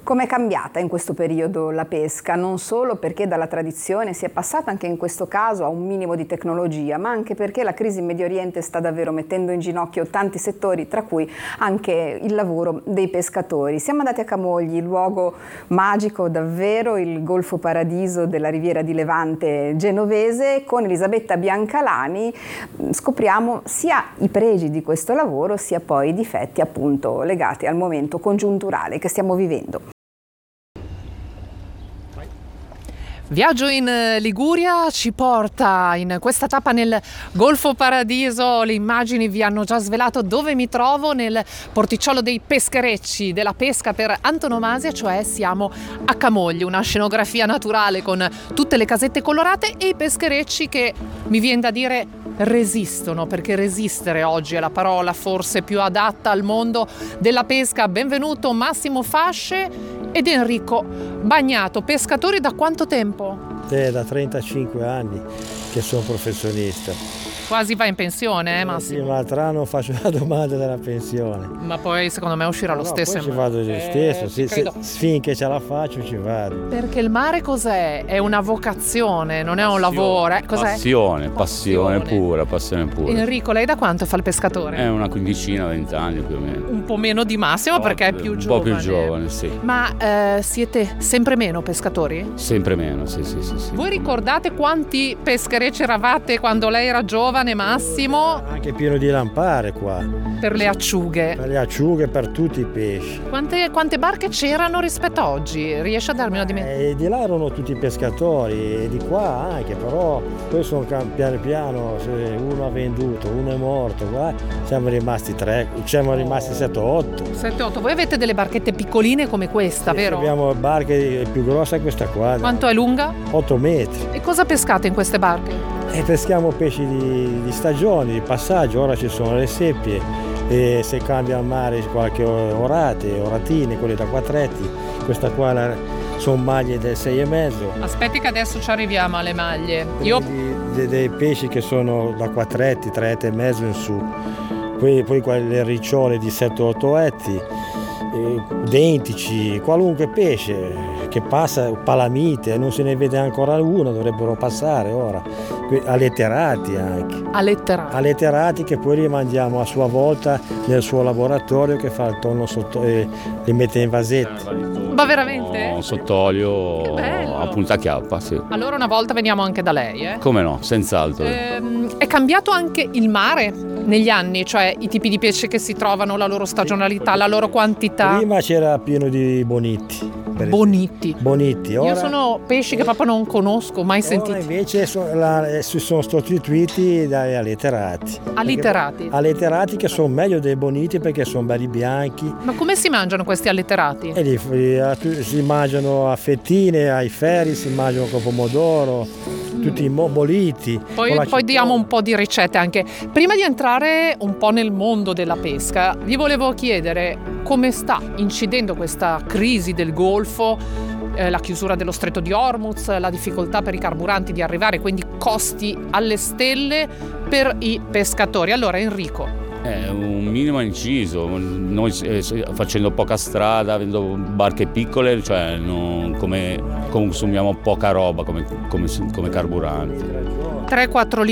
Com'è cambiata in questo periodo la pesca? Non solo perché dalla tradizione si è passata anche in questo caso a un minimo di tecnologia, ma anche perché la crisi in Medio Oriente sta davvero mettendo in ginocchio tanti settori, tra cui anche il lavoro dei pescatori. Siamo andati a Camogli, luogo magico davvero, il Golfo Paradiso della Riviera di Levante genovese. Con Elisabetta Biancalani scopriamo sia i pregi di questo lavoro, sia poi i difetti appunto legati al momento congiunturale che stiamo vivendo. Viaggio in Liguria ci porta in questa tappa nel Golfo Paradiso. Le immagini vi hanno già svelato dove mi trovo, nel porticciolo dei pescherecci della pesca per antonomasia, cioè siamo a Camogli, una scenografia naturale con tutte le casette colorate e i pescherecci che, mi viene da dire, resistono, perché resistere oggi è la parola forse più adatta al mondo della pesca. Benvenuto Massimo Fasce ed Enrico Bagnato, pescatori da quanto tempo? Da 35 anni che sono professionista. Quasi va in pensione, Massimo? Sì, l'altro anno faccio la domanda della pensione. Ma poi secondo me uscirà lo stesso. Poi ci vado lo stesso, finché ce la faccio ci vado. Perché il mare cos'è? È una vocazione, non è un lavoro. Cos'è? Passione pura. Enrico, lei da quanto fa il pescatore? È una quindicina, 20 anni più o meno. Un po' meno di Massimo perché è più giovane. Un po' più giovane, sì. Ma siete sempre meno pescatori? Sempre meno, sì. Voi ricordate quanti pescherecci eravate quando lei era giovane, Massimo? Anche pieno di lampare qua. Per le acciughe? Per le acciughe, per tutti i pesci. Quante barche c'erano rispetto a oggi? Riesci a darmi una dimensione? Di là erano tutti pescatori e di qua anche, però poi sono piano piano, uno ha venduto, uno è morto, qua siamo rimasti 3, siamo rimasti 7-8. 7-8, voi avete delle barchette piccoline come questa, sì, vero? Abbiamo barche più grosse questa qua. Quanto è lunga? 8 metri. E cosa pescate in queste barche? E peschiamo pesci di stagione, di passaggio, ora ci sono le seppie e se cambia il mare qualche oratine, quelle da quattretti, questa qua sono maglie del 6,5. Aspetti che adesso ci arriviamo alle maglie. Dei pesci che sono da quattretti, 3,5 in su, poi quelle ricciole di 7-8 etti, dentici, qualunque pesce che passa, palamite, non se ne vede ancora una, dovrebbero passare ora, alletterati anche. Alletterati che poi rimandiamo a sua volta nel suo laboratorio che fa il tonno sotto e li mette in vasetti. Ma veramente? Sott'olio a punta chiappa, sì. Allora una volta veniamo anche da lei, Come no, senz'altro. È cambiato anche il mare negli anni, cioè i tipi di pesce che si trovano, la loro stagionalità, la loro quantità? Prima c'era pieno di bonitti. Bonitti. Ora, io sono pesci che proprio non conosco, mai sentiti. Ora invece si sono sostituiti dagli alletterati. Alletterati che sono meglio dei bonitti perché sono belli bianchi. Ma come si mangiano questi alletterati? Si mangiano a fettine, ai ferri, si mangiano con pomodoro, tutti bolliti. Poi diamo un po' di ricette anche. Prima di entrare un po' nel mondo della pesca, vi volevo chiedere come sta incidendo questa crisi del Golfo, la chiusura dello Stretto di Hormuz, la difficoltà per i carburanti di arrivare, quindi costi alle stelle per i pescatori. Allora Enrico. Un minimo inciso, noi facendo poca strada, avendo barche piccole, cioè consumiamo poca roba come carburanti. 3-4